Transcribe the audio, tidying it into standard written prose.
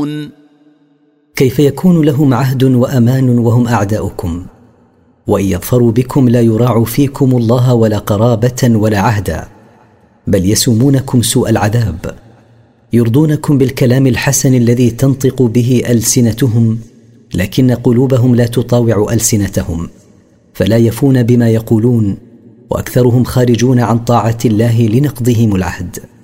يعلمون. كيف يكون لهم عهد وأمان وهم أعداؤكم؟ وإن يظفروا بكم لا يراعوا فيكم الله ولا قرابة ولا عهدا، بل يسومونكم سوء العذاب، يرضونكم بالكلام الحسن الذي تنطق به ألسنتهم، لكن قلوبهم لا تطاوع ألسنتهم، فلا يفون بما يقولون، وأكثرهم خارجون عن طاعة الله لنقضهم العهد.